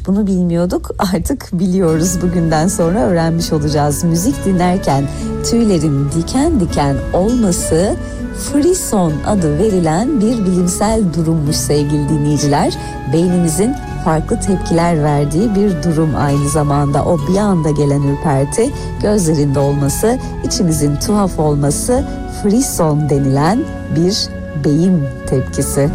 Bunu bilmiyorduk, artık biliyoruz. Bugünden sonra öğrenmiş olacağız. Müzik dinlerken tüylerin diken diken olması frisson adı verilen bir bilimsel durummuş sevgili dinleyiciler. Beynimizin farklı tepkiler verdiği bir durum aynı zamanda. O bir anda gelen ürperti, gözlerinde olması, içimizin tuhaf olması frisson denilen bir beyin tepkisi.